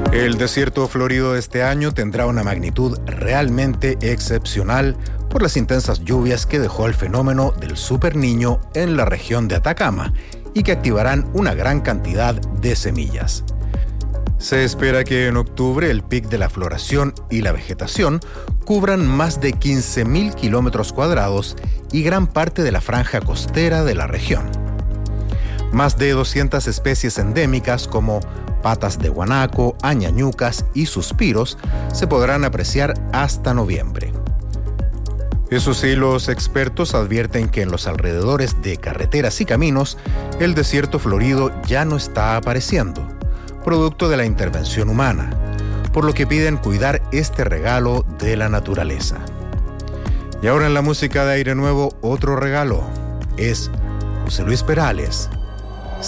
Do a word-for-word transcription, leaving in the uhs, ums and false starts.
El desierto florido de este año tendrá una magnitud realmente excepcional por las intensas lluvias que dejó el fenómeno del Super Niño en la región de Atacama y que activarán una gran cantidad de semillas. Se espera que en octubre el pic de la floración y la vegetación cubran más de quince mil kilómetros cuadrados y gran parte de la franja costera de la región. Más de doscientas especies endémicas como patas de guanaco, añañucas y suspiros se podrán apreciar hasta noviembre. Eso sí, los expertos advierten que en los alrededores de carreteras y caminos, el desierto florido ya no está apareciendo, producto de la intervención humana, por lo que piden cuidar este regalo de la naturaleza. Y ahora en la música de Aire Nuevo, otro regalo es José Luis Perales